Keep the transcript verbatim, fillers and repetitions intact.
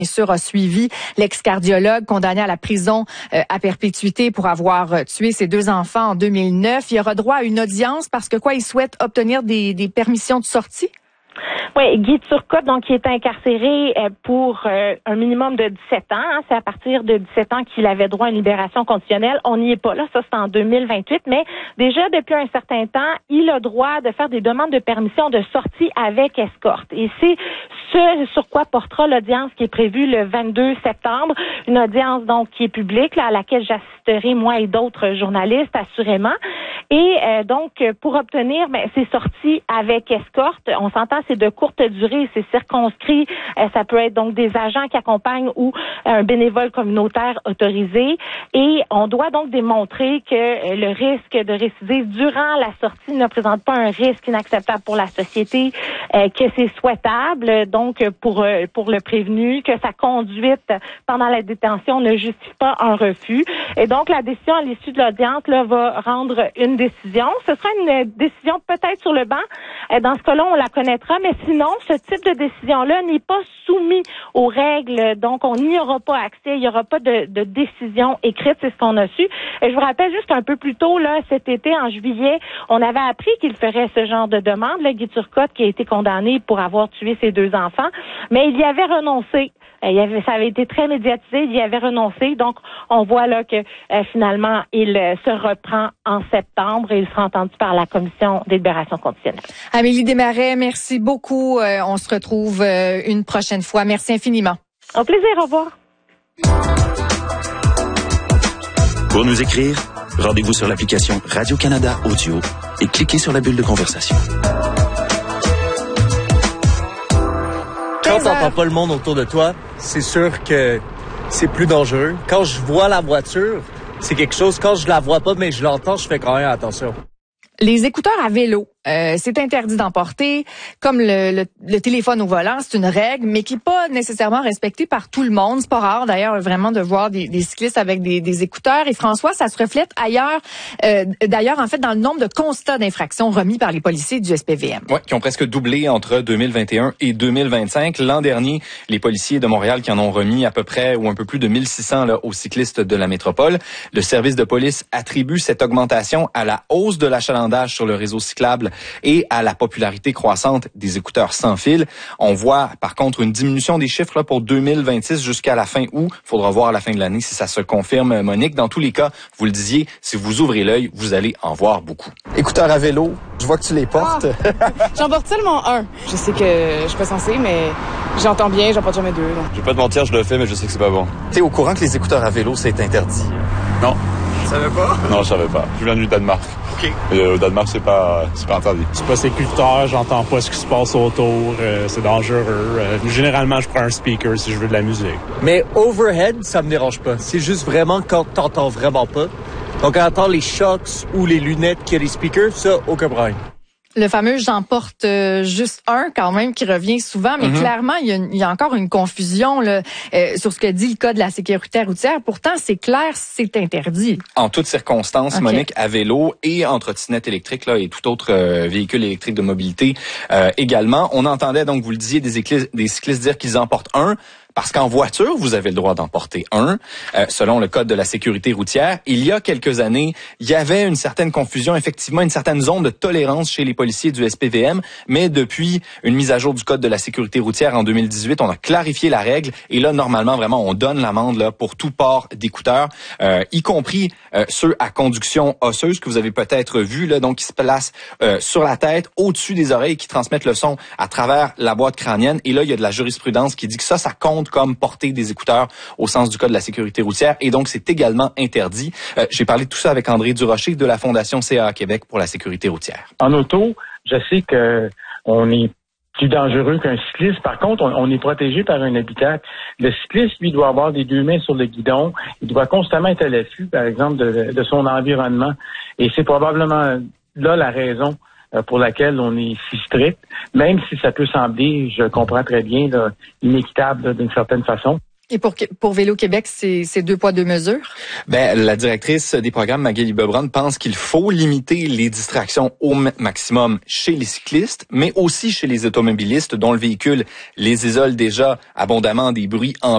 bien sûr, a suivi l'ex-cardiologue condamné à la prison euh, à perpétuité pour avoir euh, tué ses deux enfants en deux mille neuf. Il aura droit à une audience parce que quoi, il souhaite obtenir des, des permissions de sortie? Oui, Guy Turcotte, donc, qui est incarcéré pour euh, un minimum de dix-sept ans. Hein, c'est à partir de dix-sept ans qu'il avait droit à une libération conditionnelle. On n'y est pas là, ça c'est en deux mille vingt-huit, mais déjà depuis un certain temps, il a droit de faire des demandes de permission de sortie avec escorte. Et c'est ce sur quoi portera l'audience qui est prévue le vingt-deux septembre, une audience donc qui est publique, là, à laquelle j'assisterai moi et d'autres journalistes assurément. Et euh, donc, pour obtenir ben, ces sorties avec escorte, on s'entend, c'est de courte durée, c'est circonscrit. Euh, ça peut être donc des agents qui accompagnent ou un bénévole communautaire autorisé. Et on doit donc démontrer que euh, le risque de récidive durant la sortie ne présente pas un risque inacceptable pour la société, euh, que c'est souhaitable donc pour euh, pour le prévenu, que sa conduite pendant la détention ne justifie pas un refus. Et donc, la décision à l'issue de l'audience là, va rendre une décision. Ce sera une décision peut-être sur le banc. Euh, dans ce cas-là, on la connaîtra, mais sinon, ce type de décision-là n'est pas soumis aux règles, donc on n'y aura pas accès, il n'y aura pas de, de décision écrite, c'est ce qu'on a su. Et je vous rappelle juste un peu plus tôt, là, cet été, en juillet, on avait appris qu'il ferait ce genre de demande, là, Guy Turcotte, qui a été condamné pour avoir tué ses deux enfants, mais il y avait renoncé. Il y avait, ça avait été très médiatisé, il y avait renoncé, donc on voit là que euh, finalement, il euh, se reprend en septembre et il sera entendu par la Commission des libérations conditionnelles. Amélie Desmarais, merci beaucoup. Euh, on se retrouve euh, une prochaine fois. Merci infiniment. Au plaisir, au revoir. Pour nous écrire, rendez-vous sur l'application Radio-Canada Audio et cliquez sur la bulle de conversation. Quand t'entends pas le monde autour de toi, c'est sûr que c'est plus dangereux. Quand je vois la voiture, c'est quelque chose. Quand je la vois pas, mais je l'entends, je fais quand même attention. Les écouteurs à vélo, euh, c'est interdit d'emporter, comme le, le, le téléphone au volant, c'est une règle, mais qui n'est pas nécessairement respectée par tout le monde. C'est pas rare d'ailleurs vraiment de voir des, des cyclistes avec des, des écouteurs. Et François, ça se reflète ailleurs, euh, d'ailleurs en fait dans le nombre de constats d'infractions remis par les policiers du S P V M. Oui, qui ont presque doublé entre deux mille vingt et un et deux mille vingt-cinq. L'an dernier, les policiers de Montréal qui en ont remis à peu près ou un peu plus de mille six cents là, aux cyclistes de la métropole. Le service de police attribue cette augmentation à la hausse de l'achalandage sur le réseau cyclable et à la popularité croissante des écouteurs sans fil. On voit par contre une diminution des chiffres là, pour deux mille vingt-six jusqu'à la fin août. Il faudra voir à la fin de l'année si ça se confirme, Monique. Dans tous les cas, vous le disiez, si vous ouvrez l'œil, vous allez en voir beaucoup. Écouteurs à vélo, je vois que tu les portes. Ah, j'en porte seulement un. Je sais que je suis pas censée, mais j'entends bien, j'en porte jamais deux. Donc. Je vais pas te mentir, je le fais, mais je sais que c'est pas bon. T'es au courant que les écouteurs à vélo, c'est interdit? Non. Tu savais pas? Non, je savais pas. Je viens du Danemark. OK. Et au Danemark, c'est pas, c'est pas interdit. C'est pas sécuritaire, j'entends pas ce qui se passe autour, euh, c'est dangereux. Euh, généralement, je prends un speaker si je veux de la musique. Mais overhead, ça me dérange pas. C'est juste vraiment quand t'entends vraiment pas. Donc, quand t'entends les shocks ou les lunettes qui a les speakers, ça, aucun problème. Le fameux « j'en porte euh, juste un » quand même qui revient souvent, mais mm-hmm. clairement, il y, a une, il y a encore une confusion là, euh, sur ce que dit le Code de la sécurité routière. Pourtant, c'est clair, c'est interdit. En toutes circonstances, okay. Monique, à vélo et en trottinette électrique là, et tout autre euh, véhicule électrique de mobilité euh, également. On entendait, donc vous le disiez, des, éclis- des cyclistes dire qu'ils en portent un. Parce qu'en voiture, vous avez le droit d'en porter un, euh, selon le Code de la sécurité routière. Il y a quelques années, il y avait une certaine confusion, effectivement, une certaine zone de tolérance chez les policiers du S P V M. Mais depuis une mise à jour du Code de la sécurité routière en deux mille dix-huit, on a clarifié la règle. Et là, normalement, vraiment, on donne l'amende là pour tout port d'écouteurs, euh, y compris euh, ceux à conduction osseuse que vous avez peut-être vu, là, donc qui se placent euh, sur la tête, au-dessus des oreilles, qui transmettent le son à travers la boîte crânienne. Et là, il y a de la jurisprudence qui dit que ça, ça compte comme porter des écouteurs au sens du Code de la sécurité routière et donc c'est également interdit. Euh, j'ai parlé de tout ça avec André Durocher de la Fondation C A A Québec pour la sécurité routière. En auto, je sais que on est plus dangereux qu'un cycliste. Par contre, on, on est protégé par un habitacle. Le cycliste, lui, doit avoir des deux mains sur le guidon. Il doit constamment être à l'affût, par exemple, de, de son environnement. Et c'est probablement là la raison pour laquelle on est si strict, même si ça peut sembler, je comprends très bien, là, inéquitable là, d'une certaine façon. Et pour, pour Vélo Québec, c'est, c'est deux poids, deux mesures? Ben, la directrice des programmes, Magali Bebron, pense qu'il faut limiter les distractions au maximum chez les cyclistes, mais aussi chez les automobilistes dont le véhicule les isole déjà abondamment des bruits ambiants.